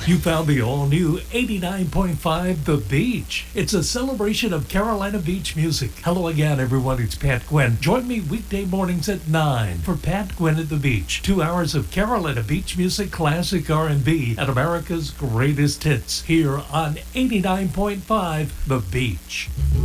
You found the all-new 89.5 The Beach. It's a celebration of Carolina Beach music. Hello again, everyone. It's Pat Gwynn. Join me weekday mornings at 9 for Pat Gwynn at the Beach. 2 hours of Carolina Beach music, classic R&B, and America's greatest hits here on 89.5 The Beach.